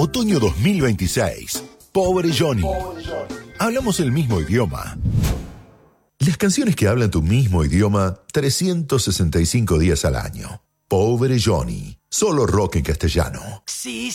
Otoño 2026. Pobre Johnny. Hablamos el mismo idioma. Las canciones que hablan tu mismo idioma 365 días al año. Pobre Johnny. Solo rock en castellano. Sí,